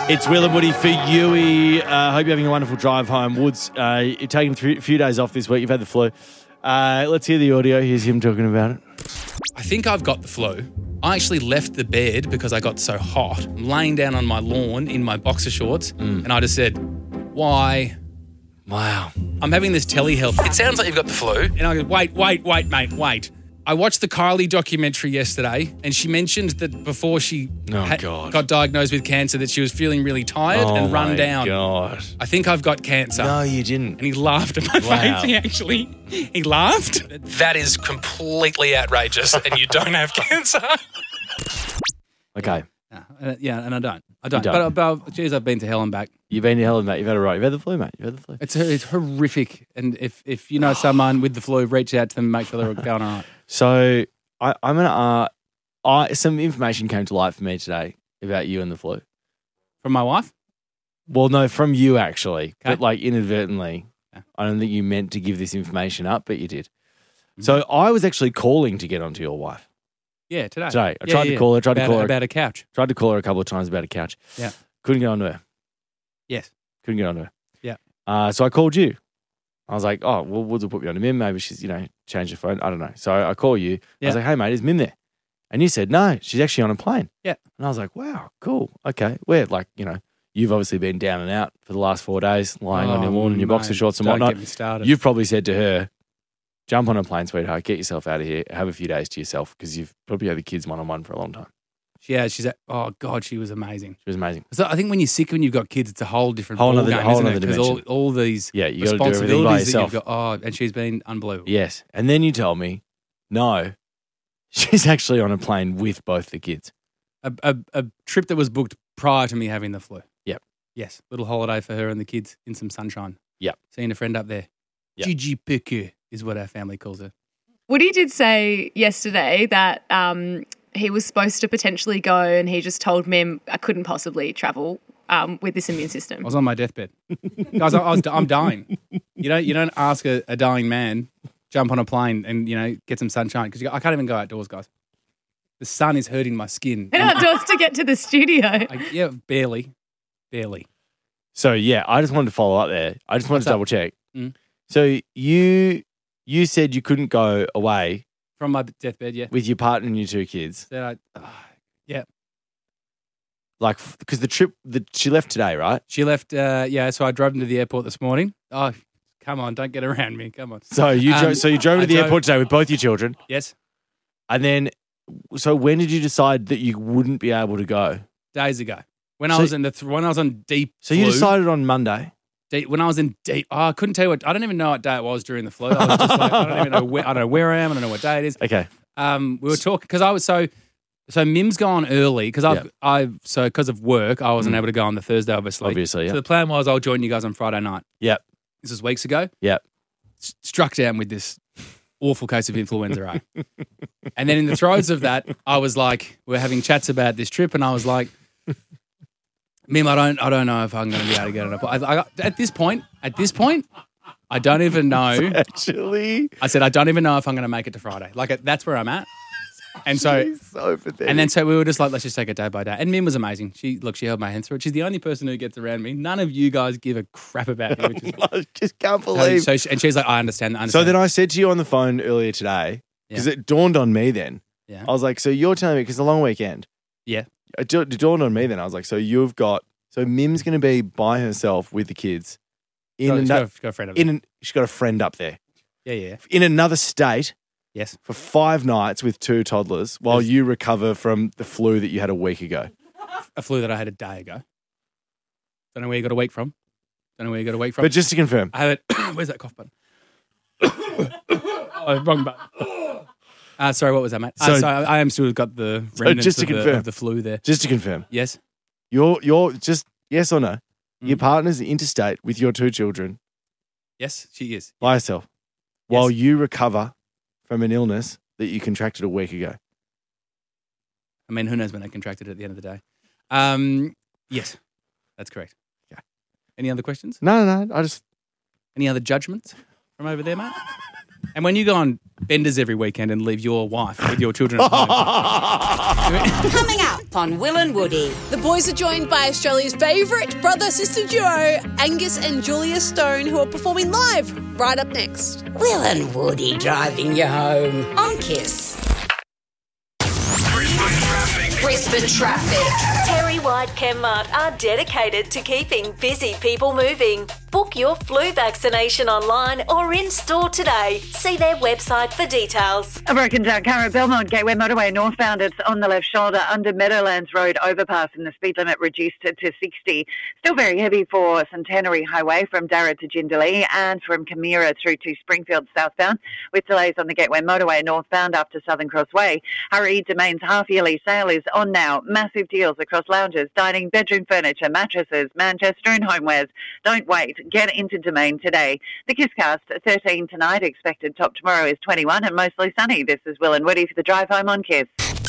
It's Will and Woody for Yui. Hope you're having a wonderful drive home. Woods, you're taking a few days off this week. You've had the flu. Let's hear the audio. Here's him talking about it. I think I've got the flu. I actually left the bed because I got so hot. I'm laying down on my lawn in my boxer shorts and I just said, why? Wow. I'm having this telehealth. It sounds like you've got the flu. And I go, wait, mate, wait. I watched the Kylie documentary yesterday and she mentioned that before she got diagnosed with cancer that she was feeling really tired and run down. Oh, my God. I think I've got cancer. No, you didn't. And he laughed at my face. He laughed. That is completely outrageous and you don't have cancer. Okay. Yeah, and I don't. You don't. But geez, I've been to hell and back. You've been to hell and back. You've had it right. You've had the flu, mate. You've had the flu. It's horrific. And if you know someone with the flu, reach out to them and make sure they're going all right. So I'm going to some information came to light for me today about you and the flu. From my wife? Well, no, from you actually, okay. but like inadvertently. Okay. I don't think you meant to give this information up, but you did. Mm-hmm. So I was actually calling to get onto your wife. Yeah, today. I tried to call her. About a couch. Tried to call her a couple of times about a couch. Yeah. Couldn't get onto her. Yes. Couldn't get onto her. Yeah. So I called you. I was like, oh, well, Woods will put me on to Mim. Maybe she's, changed her phone. I don't know. So I call you. I was like, hey, mate, is Mim there? And you said, no, she's actually on a plane. Yeah. And I was like, wow, cool. Okay. Weird. Like, you've obviously been down and out for the last 4 days, lying on your lawn in your boxer shorts and whatnot. Don't get me started. You've probably said to her, jump on a plane, sweetheart, get yourself out of here, have a few days to yourself because you've probably had the kids one-on-one for a long time. Yeah, oh, God, she was amazing. She was amazing. So I think when you're sick, when you've got kids, it's a whole different whole ball game, isn't it? Because all these you got to do everything by yourself. That you've got, and she's been unbelievable. Yes. And then you tell me, no, she's actually on a plane with both the kids. A trip that was booked prior to me having the flu. Yep. Yes. Little holiday for her and the kids in some sunshine. Yep. Seeing a friend up there. Yep. Gigi Piku is what our family calls her. Woody did say yesterday that he was supposed to potentially go and he just told Mim I couldn't possibly travel with this immune system. I was on my deathbed. Guys, I'm dying. You don't ask a dying man, jump on a plane and, get some sunshine because I can't even go outdoors, guys. The sun is hurting my skin. And outdoors to get to the studio. Barely. So, I just wanted to follow up there. I just wanted to double check. Mm. So, you said you couldn't go away. From my deathbed, yeah. With your partner and your two kids. Yeah. Like, because the trip, she left today, right? She left, so I drove them to the airport this morning. Oh, come on, don't get around me, come on. So you drove to the airport today with both your children? Yes. And then, so when did you decide that you wouldn't be able to go? Days ago. When I was on deep So flu, you decided on Monday? When I was in deep, I couldn't tell you I don't even know what day it was during the flu. I was just like, I don't even know I don't know where I am. I don't know what day it is. Okay. We were talking because I was so Mim's gone early because because of work I wasn't able to go on the Thursday obviously. Yeah. So the plan was I'll join you guys on Friday night. Yep. This was weeks ago. Yep. Struck down with this awful case of influenza A. And then in the throes of that, I was like, we're having chats about this trip, and I was like, Mim, I don't know if I'm going to be able to get it up. At this point, I don't even know. Actually, I said I don't even know if I'm going to make it to Friday. Like that's where I'm at. And so pathetic. And then so we were just like, let's just take it day by day. And Mim was amazing. She held my hand through it. She's the only person who gets around me. None of you guys give a crap about me. Which is, I just can't believe. So she's like, I understand. So then I said to you on the phone earlier today, because it dawned on me then. Yeah. I was like, so you're telling me, because the long weekend. Yeah. It dawned on me then. I was like, so Mim's going to be by herself with the kids. She's got a friend up there. She's got a friend up there. Yeah. In another state. Yes. For 5 nights with 2 toddlers while you recover from the flu that you had a week ago. A flu that I had a day ago. Don't know where you got a week from. But just to confirm. I have it. Where's that cough button? Wrong button. Sorry, what was that, mate? So I am still got the remnants of the flu there. Just to confirm. Yes. You're just, yes or no, your partner's interstate with your 2 children. Yes, she is. By herself. While you recover from an illness that you contracted a week ago. I mean, who knows when I contracted it at the end of the day. Yes, that's correct. Yeah. Any other questions? No. Any other judgments from over there, mate? And when you go on benders every weekend and leave your wife with your children at home, Coming up on Will and Woody. The boys are joined by Australia's favourite brother-sister duo, Angus and Julia Stone, who are performing live right up next. Will and Woody driving you home on KISS. Brisbane Traffic. Terry White Chemmart are dedicated to keeping busy people moving. Book your flu vaccination online or in-store today. See their website for details. A broken down car at Belmont Gateway Motorway northbound. It's on the left shoulder under Meadowlands Road overpass and the speed limit reduced to 60. Still very heavy for Centenary Highway from Darra to Jindalee and from Camira through to Springfield southbound with delays on the Gateway Motorway northbound after Southern Cross Way. Harry Domain's half-yearly sale is on now. Massive deals across lounges, dining, bedroom furniture, mattresses, Manchester and homewares. Don't wait. Get into Domain today. The Kisscast, 13 tonight. Expected top tomorrow is 21 and mostly sunny. This is Will and Woody for the drive home on Kiss.